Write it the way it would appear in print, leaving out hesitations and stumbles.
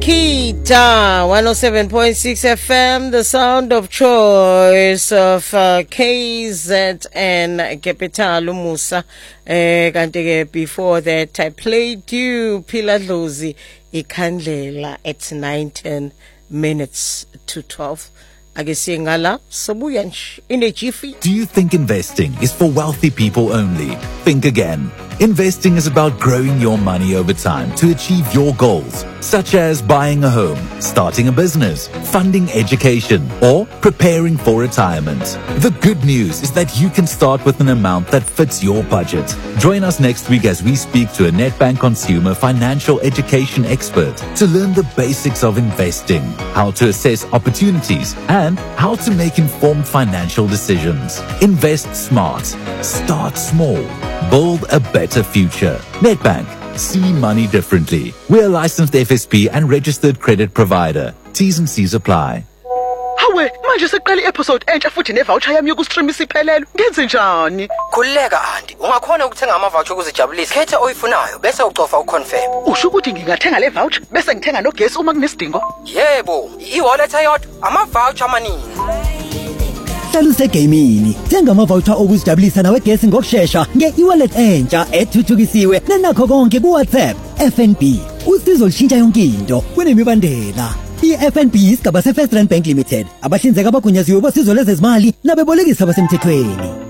Makita 107.6 FM, the sound of choice of KZN Capital Musa. Before that, I played you Pila Dlozi Ikandlela at 9:10 minutes to 12. Do you think investing is for wealthy people only? Think again. Investing is about growing your money over time to achieve your goals, such as buying a home, starting a business, funding education, or preparing for retirement. The good news is that you can start with an amount that fits your budget. Join us next week as we speak to a Nedbank consumer financial education expert to learn the basics of investing, how to assess opportunities, and how to make informed financial decisions. Invest smart. Start small. Build a better future. Nedbank. See money differently. We're a licensed FSP and registered credit provider. T's and C's apply. Hawe, manje seqala i-episode entsha futhi ne-voucher yami yoku-streamisa iphelele. Ngenze njani? Khulileka anti, ungakhona ukuthenga ama-voucher ukuzijabulisa. Khetha oyifunayo bese ucofa uconfirm. Usho ukuthi ngingathenga le voucher bese ngithenga nogesi uma kunesidingo? Yebo, i-wallet eyodwa, ama-voucher amaningi. Hlala usegamini. Thenga ama-voucher okuzijabulisa nawe gesi ngokushesha nge-e-wallet entsha ethuthukisiwe nenakho konke ku-WhatsApp. FNB, usizo lushintsha yonke into kunemibandela. I-FNB isigaba se-First Rand Bank Limited, abahlinzeki abagunyaziwe bosizo lwezezimali nabebolekisi abasemthethweni.